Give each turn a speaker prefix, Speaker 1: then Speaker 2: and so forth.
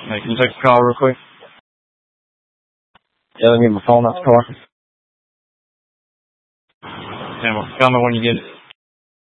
Speaker 1: Hey, can you take the call real quick?
Speaker 2: Yeah, let me get my phone out the car.
Speaker 1: Tell me when you get it.